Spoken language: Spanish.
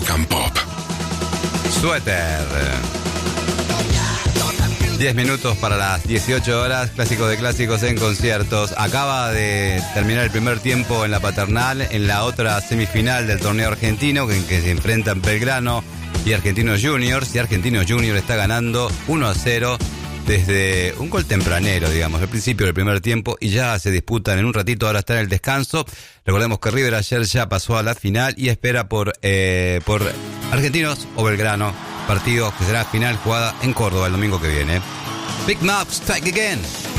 Rock and Pop. Suéter. 10 minutos para las 18 horas, clásico de clásicos en conciertos. Acaba de terminar el primer tiempo en la Paternal, en la otra semifinal del torneo argentino, en que se enfrentan Belgrano y Argentinos Juniors. Y Argentinos Juniors está ganando 1-0 desde un gol tempranero, digamos, al principio del primer tiempo, y ya se disputan en un ratito, ahora está en el descanso. Recordemos que River ayer ya pasó a la final y espera por Argentinos o Belgrano, partido que será final jugada en Córdoba el domingo que viene. Big Mouth, Strike Again.